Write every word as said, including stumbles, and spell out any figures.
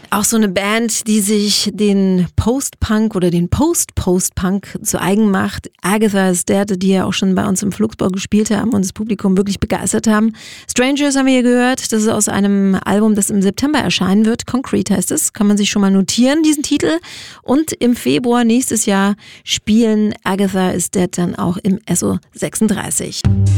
Auch so eine Band, die sich den Post-Punk oder den Post-Post-Punk zu eigen macht. Agatha is Dead, die ja auch schon bei uns im Flugsbau gespielt haben und das Publikum wirklich begeistert haben. Strangers haben wir hier gehört. Das ist aus einem Album, das im September erscheinen wird. Concrete heißt es. Kann man sich schon mal notieren, diesen Titel. Und im Februar nächstes Jahr spielen Agatha is Dead dann auch im S O sechsunddreißig.